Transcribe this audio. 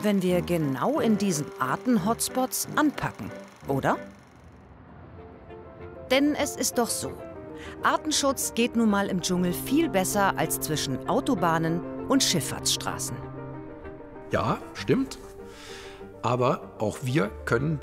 wenn wir genau in diesen Arten-Hotspots anpacken, oder? Denn es ist doch so, Artenschutz geht nun mal im Dschungel viel besser als zwischen Autobahnen und Schifffahrtsstraßen. Ja, stimmt. Aber auch wir können